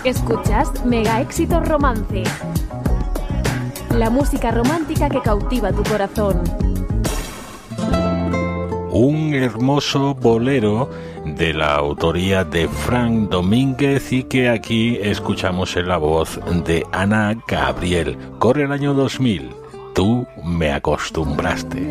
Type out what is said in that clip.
Escuchas Mega Éxitos Romance. La música romántica que cautiva tu corazón. Un hermoso bolero de la autoría de Frank Domínguez y que aquí escuchamos en la voz de Ana Gabriel. Corre el año 2000. Tú me acostumbraste.